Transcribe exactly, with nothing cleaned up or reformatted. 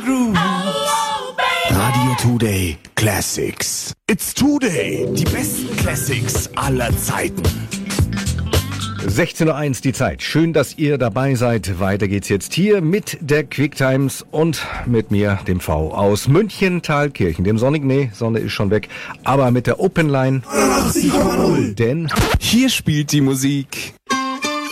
Grooves. Radio Today Classics. It's Today. Die besten Classics aller Zeiten. sechzehn Uhr eins die Zeit. Schön, dass ihr dabei seid. Weiter geht's jetzt hier mit der Quicktimes und mit mir, dem V aus München, Thalkirchen. Dem Sonnig, nee, Sonne ist schon weg. Aber mit der Openline. achtzig Komma null. Denn hier spielt die Musik.